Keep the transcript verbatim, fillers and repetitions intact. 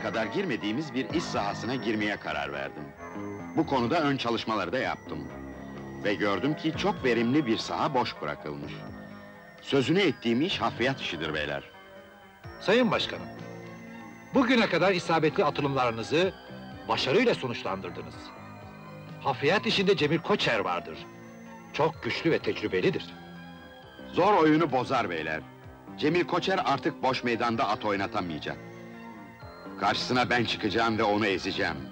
bugüne kadar girmediğimiz bir iş sahasına girmeye karar verdim. Bu konuda ön çalışmaları da yaptım. Ve gördüm ki çok verimli bir saha boş bırakılmış. Sözünü ettiğim iş hafriyat işidir beyler. Sayın Başkanım, bugüne kadar isabetli atılımlarınızı başarıyla sonuçlandırdınız. Hafriyat işinde Cemil Koçer vardır. Çok güçlü ve tecrübelidir. Zor oyunu bozar beyler. Cemil Koçer artık boş meydanda at oynatamayacak. Karşısına ben çıkacağım ve onu ezeceğim.